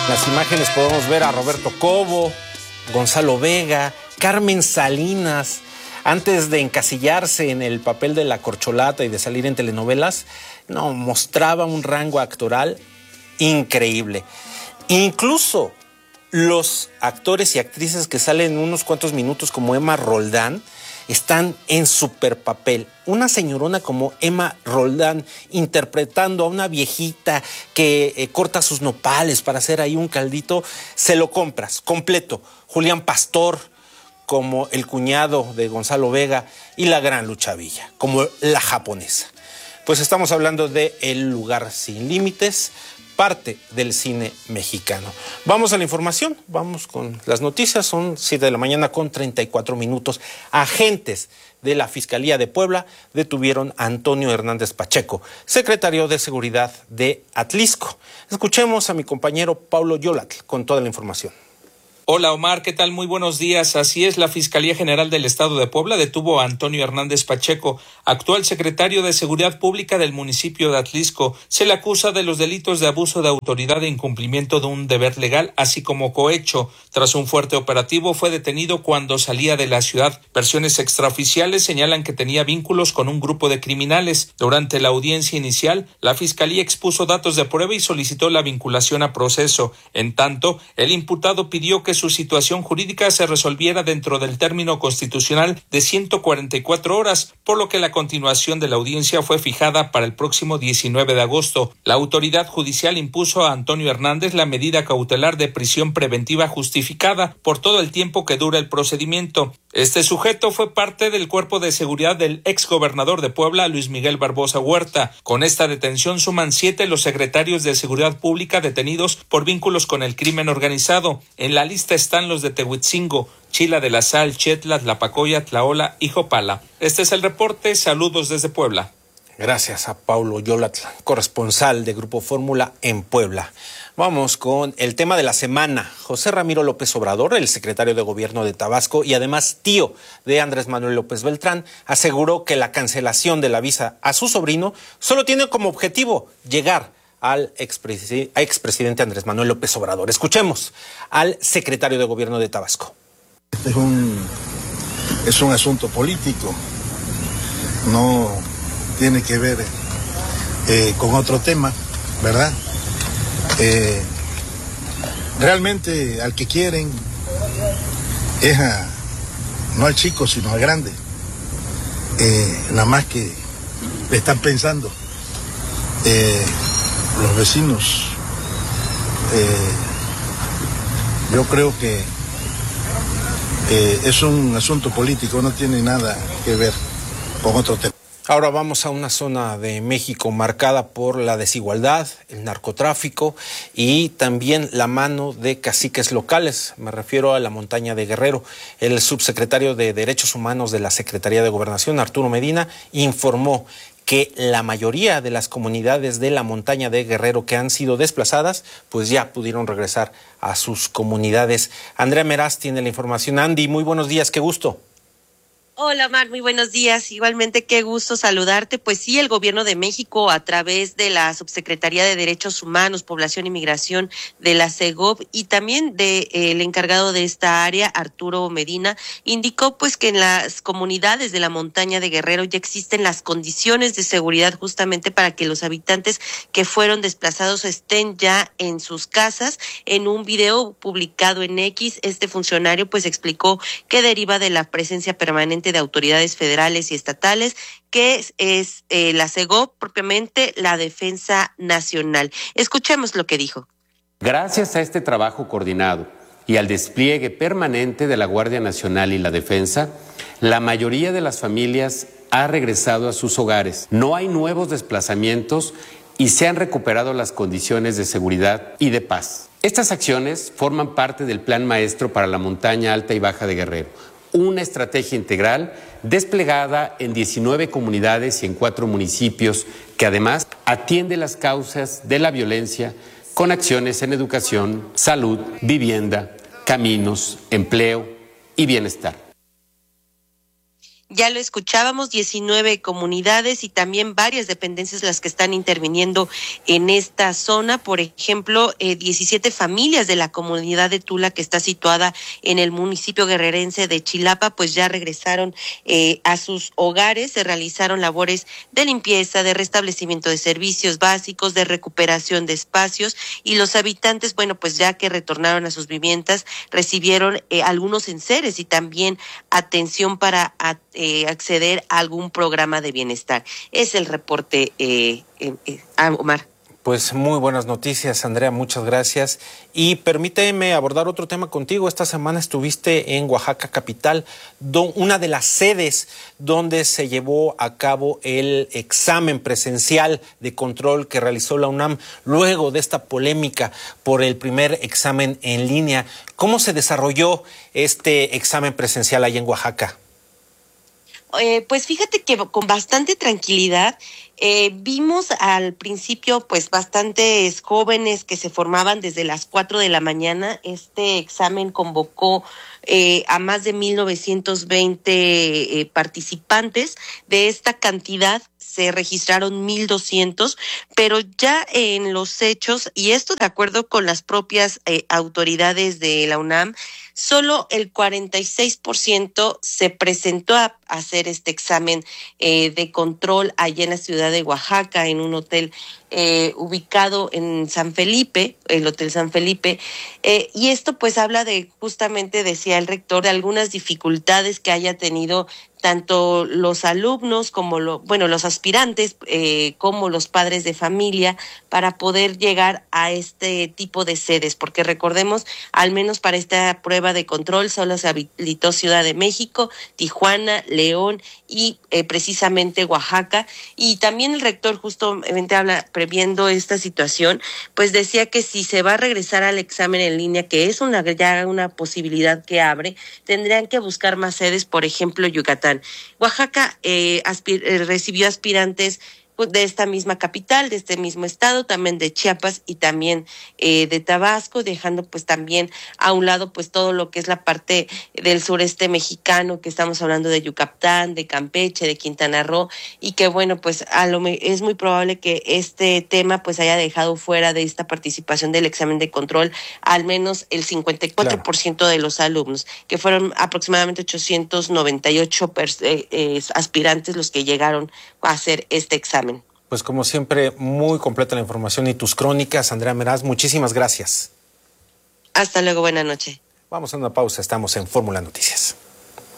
En las imágenes podemos ver a Roberto Cobo, Gonzalo Vega, Carmen Salinas. Antes de encasillarse en el papel de la corcholata y de salir en telenovelas, mostraba un rango actoral increíble. Incluso los actores y actrices que salen unos cuantos minutos, como Emma Roldán, están en super papel. Una señorona como Emma Roldán interpretando a una viejita que corta sus nopales para hacer ahí un caldito, se lo compras completo. Julián Pastor como el cuñado de Gonzalo Vega y la gran Lucha Villa como la japonesa. Pues estamos hablando de El lugar sin límites, parte del cine mexicano. Vamos a la información, vamos con las noticias. Son 7 de la mañana con 34 minutos. Agentes de la Fiscalía de Puebla detuvieron a Antonio Hernández Pacheco, secretario de Seguridad de Atlisco. Escuchemos a mi compañero Paulo Yolatl con toda la información. Hola Omar, ¿qué tal? Muy buenos días. Así es, la Fiscalía General del Estado de Puebla detuvo a Antonio Hernández Pacheco, actual secretario de Seguridad Pública del municipio de Atlisco. Se le acusa de los delitos de abuso de autoridad e incumplimiento de un deber legal, así como cohecho. Tras un fuerte operativo, fue detenido cuando salía de la ciudad. Versiones extraoficiales señalan que tenía vínculos con un grupo de criminales. Durante la audiencia inicial, la Fiscalía expuso datos de prueba y solicitó la vinculación a proceso. En tanto, el imputado pidió que su situación jurídica se resolviera dentro del término constitucional de 144 horas, por lo que la continuación de la audiencia fue fijada para el próximo 19 de agosto. La autoridad judicial impuso a Antonio Hernández la medida cautelar de prisión preventiva justificada por todo el tiempo que dura el procedimiento. Este sujeto fue parte del cuerpo de seguridad del exgobernador de Puebla, Luis Miguel Barbosa Huerta. Con esta detención suman 7 los secretarios de Seguridad Pública detenidos por vínculos con el crimen organizado. En la lista están los de Tehuitzingo, Chila de la Sal, Chetla, Tlapacoya, Tlaola y Jopala. Este es el reporte. Saludos desde Puebla. Gracias a Paulo Yolatl, corresponsal de Grupo Fórmula en Puebla. Vamos con el tema de la semana. José Ramiro López Obrador, el secretario de Gobierno de Tabasco y además tío de Andrés Manuel López Beltrán, aseguró que la cancelación de la visa a su sobrino solo tiene como objetivo llegar al expresidente Andrés Manuel López Obrador. Escuchemos al secretario de Gobierno de Tabasco. Este es un asunto político, no tiene que ver con otro tema, ¿verdad? Realmente al que quieren es no al chico, sino al grande. Nada más que le están pensando los vecinos. Yo creo que es un asunto político, no tiene nada que ver con otro tema. Ahora vamos a una zona de México marcada por la desigualdad, el narcotráfico y también la mano de caciques locales. Me refiero a la montaña de Guerrero. El subsecretario de Derechos Humanos de la Secretaría de Gobernación, Arturo Medina, informó que la mayoría de las comunidades de la montaña de Guerrero que han sido desplazadas, pues ya pudieron regresar a sus comunidades. Andrea Meraz tiene la información. Andy, muy buenos días, qué gusto. Hola, Mar, muy buenos días. Igualmente, qué gusto saludarte. Pues sí, el Gobierno de México, a través de la Subsecretaría de Derechos Humanos, Población y Migración de la CEGOV y también el encargado de esta área, Arturo Medina, indicó pues que en las comunidades de la montaña de Guerrero ya existen las condiciones de seguridad justamente para que los habitantes que fueron desplazados estén ya en sus casas. En un video publicado en X, este funcionario pues explicó que deriva de la presencia permanente de autoridades federales y estatales, que es la CEGOV, propiamente la Defensa Nacional. Escuchemos lo que dijo. Gracias a este trabajo coordinado y al despliegue permanente de la Guardia Nacional y la Defensa, la mayoría de las familias ha regresado a sus hogares. No hay nuevos desplazamientos y se han recuperado las condiciones de seguridad y de paz. Estas acciones forman parte del Plan Maestro para la Montaña Alta y Baja de Guerrero, una estrategia integral desplegada en 19 comunidades y en 4 municipios que además atiende las causas de la violencia con acciones en educación, salud, vivienda, caminos, empleo y bienestar. Ya lo escuchábamos, 19 comunidades y también varias dependencias las que están interviniendo en esta zona. Por ejemplo, 17 familias de la comunidad de Tula, que está situada en el municipio guerrerense de Chilapa, pues ya regresaron a sus hogares. Se realizaron labores de limpieza, de restablecimiento de servicios básicos, de recuperación de espacios, y los habitantes, bueno, pues ya que retornaron a sus viviendas, recibieron algunos enseres y también atención para acceder a algún programa de bienestar. Es el reporte, Omar. Pues muy buenas noticias, Andrea, muchas gracias. Y permíteme abordar otro tema contigo. Esta semana estuviste en Oaxaca capital, una de las sedes donde se llevó a cabo el examen presencial de control que realizó la UNAM luego de esta polémica por el primer examen en línea. ¿Cómo se desarrolló este examen presencial ahí en Oaxaca? Pues fíjate que con bastante tranquilidad. Vimos al principio pues bastantes jóvenes que se formaban desde las 4 de la mañana. Este examen convocó a más de 1920 participantes. De esta cantidad se registraron 1,200, pero ya en los hechos, y esto de acuerdo con las propias autoridades de la UNAM, solo el 46% se presentó a hacer este examen de control allá en la ciudad de Oaxaca, en un hotel ubicado en San Felipe, el Hotel San Felipe, y esto pues habla de, justamente decía el rector, de algunas dificultades que haya tenido tanto los alumnos como los aspirantes, como los padres de familia, para poder llegar a este tipo de sedes, porque recordemos, al menos para esta prueba de control solo se habilitó Ciudad de México, Tijuana, León y precisamente Oaxaca. Y también el rector justamente habla, previendo esta situación, pues decía que si se va a regresar al examen en línea, que es ya una posibilidad que abre, tendrían que buscar más sedes, por ejemplo, Yucatán. Oaxaca recibió aspirantes de esta misma capital, de este mismo estado, también de Chiapas y también de Tabasco, dejando pues también a un lado pues todo lo que es la parte del sureste mexicano, que estamos hablando de Yucatán, de Campeche, de Quintana Roo, y que bueno, pues es muy probable que este tema pues haya dejado fuera de esta participación del examen de control al menos el 54% de los alumnos, que fueron aproximadamente 898 aspirantes los que llegaron a hacer este examen. Pues como siempre, muy completa la información y tus crónicas, Andrea Meraz, muchísimas gracias. Hasta luego, buena noche. Vamos a una pausa, estamos en Fórmula Noticias.